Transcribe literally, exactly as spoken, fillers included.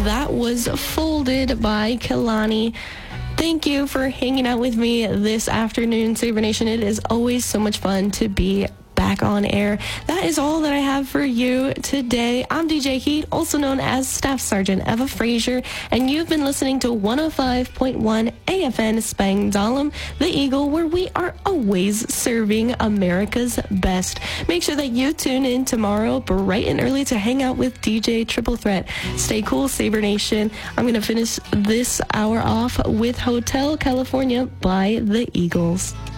that was Folded by Kehlani. Thank you for hanging out with me this afternoon, Saber Nation. It is always so much fun to be back on air. That is all that I have for you today. I'm D J Heat, also known as Staff Sergeant Eva Frazier, and you've been listening to one oh five point one A F N Spangdahlem, the Eagle, where we are always serving America's best. Make sure that you tune in tomorrow bright and early to hang out with D J Triple Threat. Stay cool, Saber Nation. I'm going to finish this hour off with Hotel California by the Eagles.